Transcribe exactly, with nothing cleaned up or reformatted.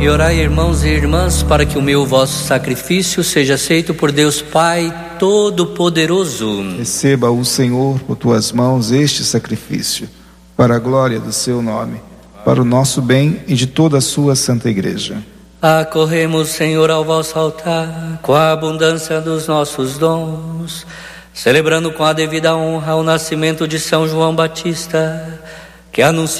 E orai, irmãos e irmãs, para que o meu vosso sacrifício seja aceito por Deus Pai Todo-Poderoso. Receba o Senhor por tuas mãos este sacrifício, para a glória do seu nome, para o nosso bem e de toda a sua santa igreja. Acorremos, Senhor, ao vosso altar, com a abundância dos nossos dons, celebrando com a devida honra o nascimento de São João Batista, que anunciou